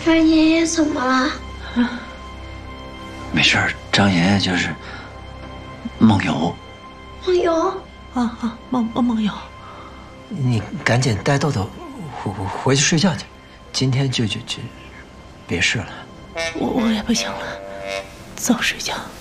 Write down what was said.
张爷爷怎么了？ 没事儿，张爷爷就是梦游。 梦游？ 梦游。你赶紧带豆豆回去睡觉去，今天就别试了。 我也不行了，早睡觉。